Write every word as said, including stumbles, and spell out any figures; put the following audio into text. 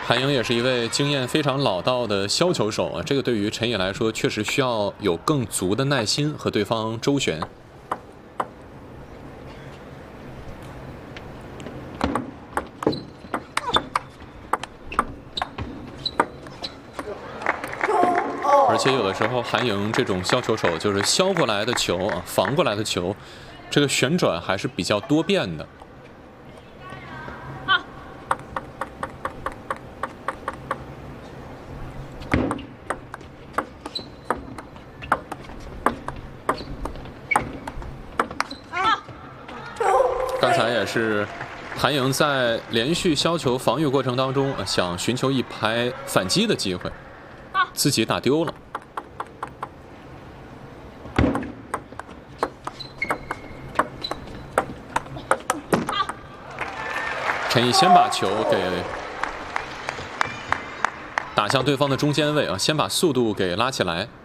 韩莹也是一位经验非常老道的削球手啊，这个对于陈颖来说，确实需要有更足的耐心和对方周旋。而且有的时候，韩莹这种削球手就是削过来的球啊，防过来的球，这个旋转还是比较多变的。 刚才也是韩莹在连续削球防御过程当中，想寻求一拍反击的机会，自己打丢了。陈毅先把球给打向对方的中间位啊，先把速度给拉起来。